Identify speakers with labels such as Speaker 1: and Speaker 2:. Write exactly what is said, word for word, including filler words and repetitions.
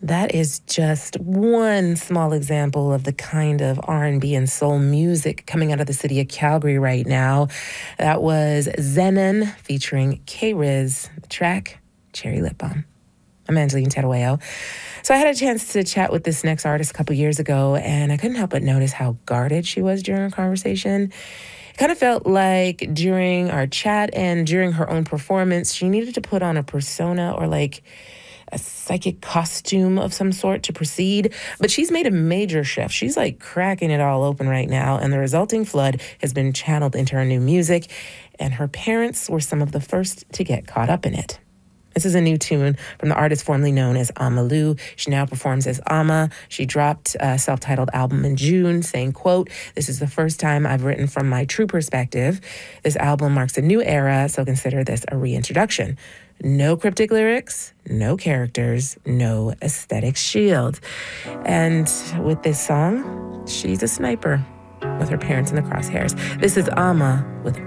Speaker 1: That is just one small example of the kind of R and B and soul music coming out of the city of Calgary right now. That was Zenon featuring K-Riz, the track Cherry Lip Balm. I'm Angeline Terueo. So I had a chance to chat with this next artist a couple years ago, and I couldn't help but notice how guarded she was during our conversation. It kind of felt like during our chat and during her own performance, she needed to put on a persona or like a psychic costume of some sort to proceed. But she's made a major shift. She's like cracking it all open right now, and the resulting flood has been channeled into her new music, and her parents were some of the first to get caught up in it. This is a new tune from the artist formerly known as Amalu. She now performs as Ama. She dropped a self-titled album in June saying, quote, "This is the first time I've written from my true perspective. This album marks a new era, so consider this a reintroduction. No cryptic lyrics, no characters, no aesthetic shield." And with this song, she's a sniper with her parents in the crosshairs. This is Ama with